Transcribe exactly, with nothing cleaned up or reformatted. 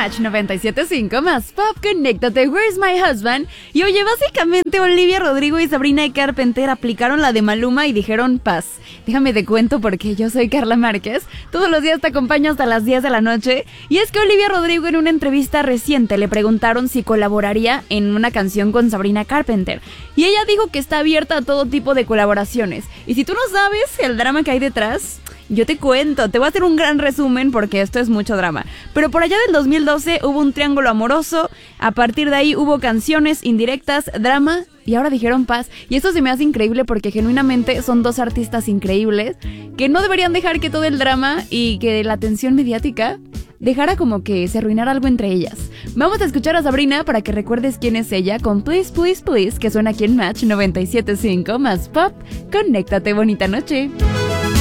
Match noventa y siete punto cinco más Pop, conéctate, Where's My Husband? Y oye, básicamente Olivia Rodrigo y Sabrina Carpenter aplicaron la de Maluma y dijeron paz. Déjame te cuento porque yo soy Carla Márquez. Todos los días te acompaño hasta las diez de la noche. Y es que Olivia Rodrigo en una entrevista reciente le preguntaron si colaboraría en una canción con Sabrina Carpenter. Y ella dijo que está abierta a todo tipo de colaboraciones. Y si tú no sabes el drama que hay detrás, yo te cuento, te voy a hacer un gran resumen porque esto es mucho drama. Pero por allá del dos mil doce hubo un triángulo amoroso, a partir de ahí hubo canciones, indirectas, drama y ahora dijeron paz. Y esto se me hace increíble porque genuinamente son dos artistas increíbles que no deberían dejar que todo el drama y que la atención mediática dejara como que se arruinara algo entre ellas. Vamos a escuchar a Sabrina para que recuerdes quién es ella con Please, Please, Please, que suena aquí en Match noventa y siete punto cinco más Pop. Conéctate, bonita noche.